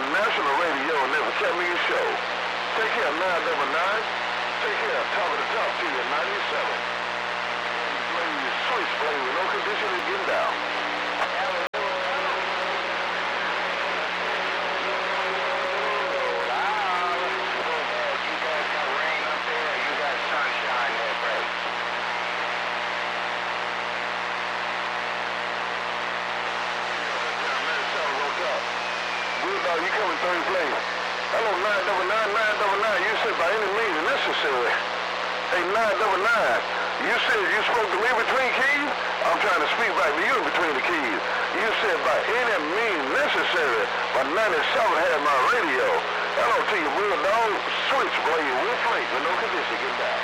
national radio and never kept me a show. Take care, 999. Take care, top of the top to you, 97. Switch, play with no condition of getting down. You come in third place. Hello, 999, 999. You said by any means necessary. Hey, 999. You said you spoke to me between keys. I'm trying to speak back to you between the keys. You said by any means necessary. By 97 had my radio. Hello to you, Bulldog. Switchblade with flake with no condition. Get down.